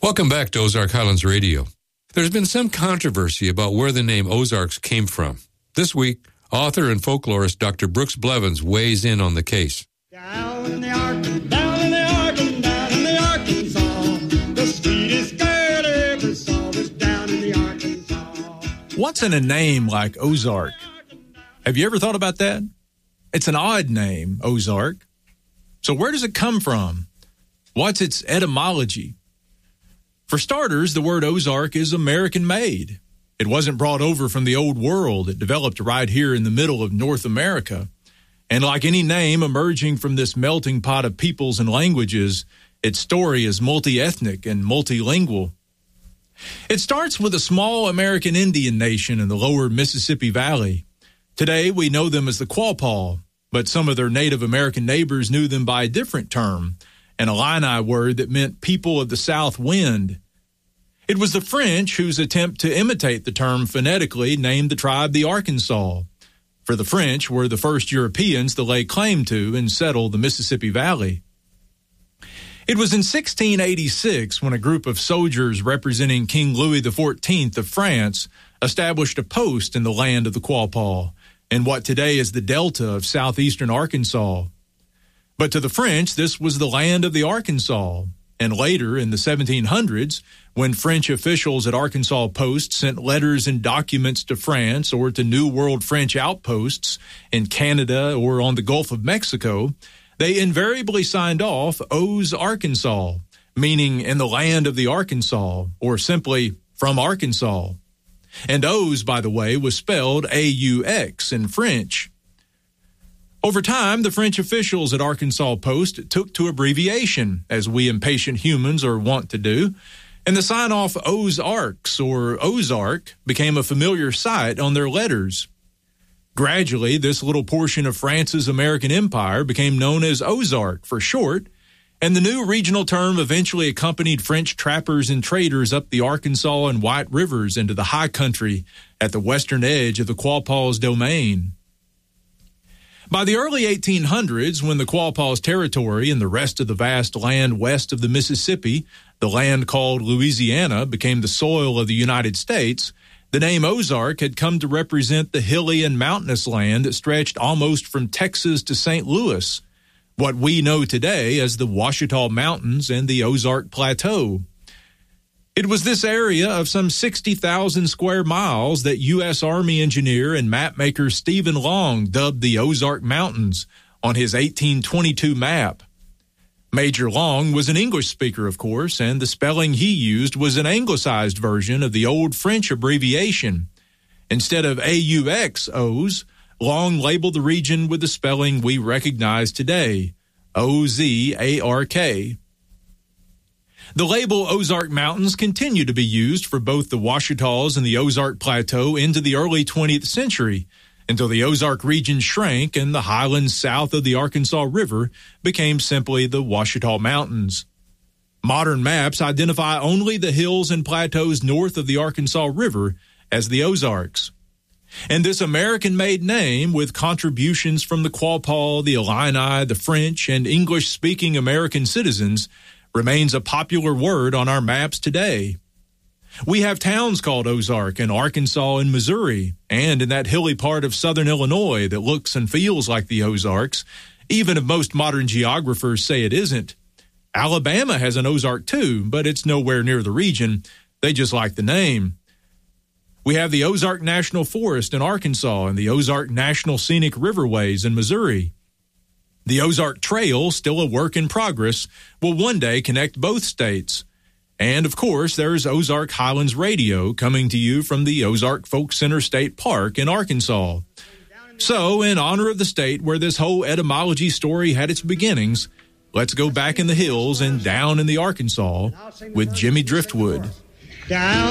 Welcome back to Ozark Highlands Radio. There's been some controversy about where the name Ozarks came from. This week, author and folklorist Dr. Brooks Blevins weighs in on the case. Down in the Arkansas, the sweetest girl ever saw was down in the Arkansas. What's in a name like Ozark? Have you ever thought about that? It's an odd name, Ozark. So where does it come from? What's its etymology? For starters, the word Ozark is American-made. It wasn't brought over from the Old World. It developed right here in the middle of North America. And like any name emerging from this melting pot of peoples and languages, its story is multi-ethnic and multilingual. It starts with a small American Indian nation in the lower Mississippi Valley. Today, we know them as the Quapaw, but some of their Native American neighbors knew them by a different term, an Illini word that meant people of the south wind. It was the French whose attempt to imitate the term phonetically named the tribe the Arkansas, for the French were the first Europeans to lay claim to and settle the Mississippi Valley. It was in 1686 when a group of soldiers representing King Louis XIV of France established a post in the land of the Quapaw, in what today is the delta of southeastern Arkansas. But to the French, this was the land of the Arkansas, and later in the 1700s, when French officials at Arkansas Post sent letters and documents to France or to New World French outposts in Canada or on the Gulf of Mexico, they invariably signed off Oz, Arkansas, meaning in the land of the Arkansas, or simply from Arkansas. And Oz, by the way, was spelled A-U-X in French. Over time, the French officials at Arkansas Post took to abbreviation, as we impatient humans are wont to do, and the sign-off Ozarks, or Ozark, became a familiar sight on their letters. Gradually, this little portion of France's American empire became known as Ozark for short, and the new regional term eventually accompanied French trappers and traders up the Arkansas and White Rivers into the high country at the western edge of the Quapaw's domain. By the early 1800s, when the Quapaw's territory and the rest of the vast land west of the Mississippi, the land called Louisiana, became the soil of the United States, the name Ozark had come to represent the hilly and mountainous land that stretched almost from Texas to St. Louis, what we know today as the Ouachita Mountains and the Ozark Plateau. It was this area of some 60,000 square miles that U.S. Army engineer and mapmaker Stephen Long dubbed the Ozark Mountains on his 1822 map. Major Long was an English speaker, of course, and the spelling he used was an anglicized version of the old French abbreviation. Instead of A-U-X, Oz, Long labeled the region with the spelling we recognize today, O-Z-A-R-K. The label Ozark Mountains continued to be used for both the Ouachitas and the Ozark Plateau into the early 20th century, until the Ozark region shrank and the highlands south of the Arkansas River became simply the Ouachita Mountains. Modern maps identify only the hills and plateaus north of the Arkansas River as the Ozarks. And this American-made name, with contributions from the Quapaw, the Illini, the French, and English-speaking American citizens, remains a popular word on our maps today. We have towns called Ozark in Arkansas and Missouri, and in that hilly part of southern Illinois that looks and feels like the Ozarks, even if most modern geographers say it isn't. Alabama has an Ozark too, but it's nowhere near the region. They just like the name. We have the Ozark National Forest in Arkansas and the Ozark National Scenic Riverways in Missouri. The Ozark Trail, still a work in progress, will one day connect both states. And, of course, there's Ozark Highlands Radio coming to you from the Ozark Folk Center State Park in Arkansas. So, in honor of the state where this whole etymology story had its beginnings, let's go back in the hills and down in the Arkansas with Jimmy Driftwood. Down